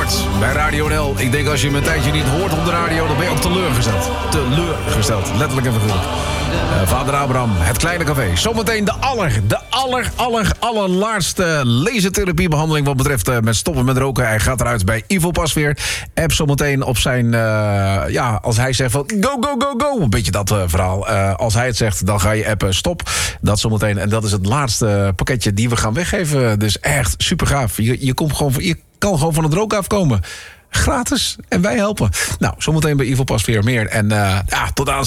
hoort bij Radio NL. Ik denk als je hem een tijdje niet hoort op de radio, dan ben je ook teleurgesteld. Letterlijk en figuurlijk. Vader Abraham, het kleine café. Zometeen de allerlaatste lasertherapiebehandeling wat betreft met stoppen met roken. Hij gaat eruit bij Ivo Pasveer. App zometeen op zijn... als hij zegt van go. Een beetje dat verhaal. Als hij het zegt, dan ga je appen stop. Dat zometeen. En dat is het laatste pakketje die we gaan weggeven. Dus echt super gaaf. Je kan gewoon van het roken afkomen. Gratis. En wij helpen. Nou, zometeen bij Ivo Pasveer meer. En tot aan